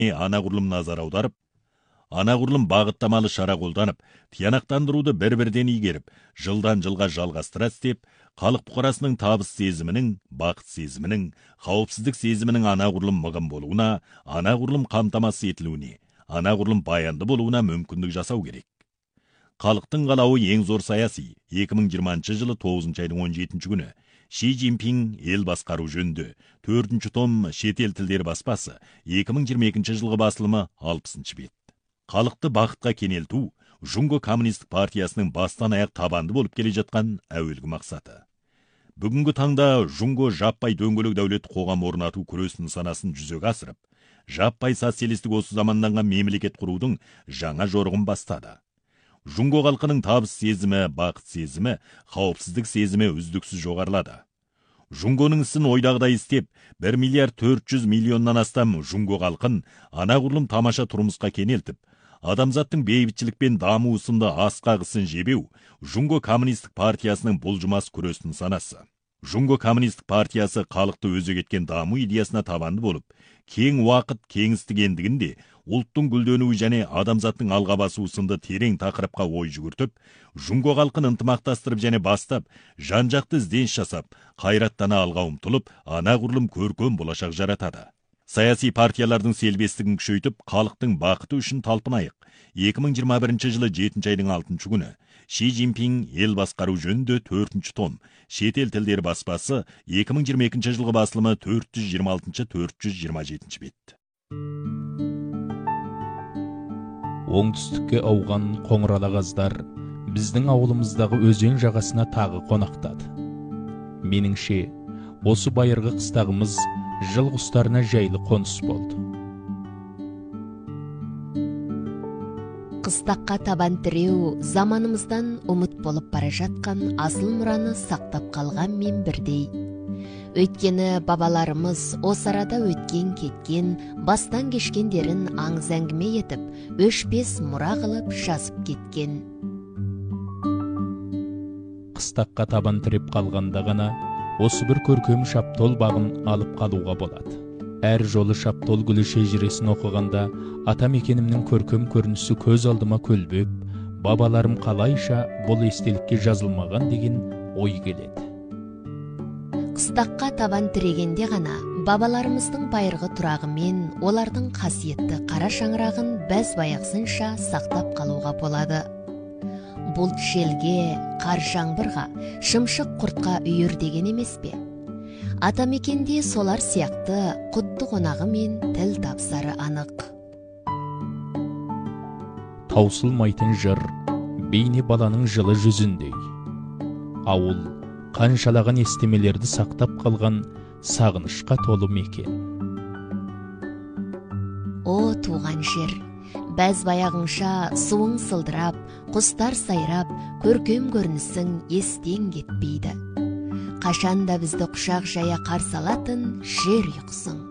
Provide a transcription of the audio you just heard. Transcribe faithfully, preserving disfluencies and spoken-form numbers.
анағұрлым назар аударып, анағұрлым бағыттамалы шара қолданып, тиянақтандыруды бір-бірден игеріп, жылдан жылға жалғастыра істеп, халық бұқарасының табыс сезімінің, бақыт сезімінің, қауіпсіздік сезімінің анағұрлым мығым болуына, анағұрлым қамтамасыз етілуіне, анағұрлым баянды болуына мүмкіндік жасау керек. Халықтың қалауы ең зор саяси. екі мың жиырмасыншы жылы тоғызыншы айдың он жетінші күні Ши Цзиньпин ел басқару жөнінде төртінші том шетел тілдері баспасы екі мың жиырма екінші жылғы басылымы алпысыншы бет. Халықты бақытқа кенелту Жунго коммунистік партиясының бастан аяқ табанды болып келе жатқан әуелгі мақсаты. Бүгінгі таңда Жунго жаппай дөңгелек дәулет қоғам орнату күресінің санасын жүзеге асырып, жаппай социалистік осы заманданған мемлекет құрудың жаңа жорығын бастады. Жунго халқының табыс сезімі, бақыт сезімі, қауіпсіздік сезімі үздіксіз жоғарылады. Жунгоның ісін ойдағыдай істеп, бір миллиард төрт жүз миллионнан астам Жунго халқын анағұрлым тамаша тұрмысқа кенелтіп, адамзаттың бейбітшілік пен даму сынды асқақ ісін жебеу Жунго коммунистік партиясының бұлжымас күресінің санасы. Жунго коммунистік партиясы халықты өзек еткен даму идеясына табанды болып, кең уақыт кеңістік ендігінде ұлттың гүлденуі және адамзаттың алға басуы сынды терең тақырыпқа ой жүгіртіп, Жунго халқын ынтымақтастырып және бастап, жан-жақты ізденіс жасап, қайраттана алға ұмтылып, анағұрлым көркем болашақ жаратады. Саяси партиялардың селбестігін күшейтіп, халықтың бақыты үшін талпынайық. екі мың жиырма бірінші жылы жетінші айдың алтыншы күні Ши Цзиньпин ел басқару жөнінде төртінші том шетел тілдері баспасы екі мың жиырма екінші жылғы басылымы төрт жүз жиырма алтыншы төрт жүз жиырма жетінші бет. Оңтүстікке ауған қоңырала қаздар біздің ауылымыздағы өзен жағасына тағы қонақтады. Меніңше, осы байырғы қыстағымыз жыл құстарына жайлы қоныс болды. Қыстаққа табан тіреу заманымыздан ұмыт болып бара жатқан асыл мұраны сақтап қалған мен бірдей. Өйткені бабаларымыз осы арада өткен кеткен, бастан кешкендерін аңыз әңгіме етіп, өшпес мұра қылып жазып кеткен. Қыстаққа табан тіреп қалғанда ғана осы бір көркем шаптол бағын алып қалуға болады. Әр жолы шаптол гүлі шежіресін оқығанда атамекенімнің көркем көрінісі көз алдыма көлбеп, бабаларым қалайша бұл естелікке жазылмаған деген ой келеді. Қыстаққа табан тірегенде ғана бабаларымыздың байырғы тұрағы мен олардың қасиетті қара шаңырағын бәз баяқсынша сақтап қалуға болады. Бұлт желге, қар жаңбырға, шымшық құртқа үйір деген емес пе? Атамекенде солар сияқты құтты қонағы мен тіл тапсары анық. Таусылмайтын жыр бейне баланың жылы жүзіндей. Ауыл қаншалаған естемелерді сақтап қалған сағынышқа толы мекен. О туған жер, бәз баяғыңша суың сылдырап, құстар сайрап, көркем көрінісің естен кетпейді. Қашанда бізді құшақ жая қарсы алатын жер ұйқысың.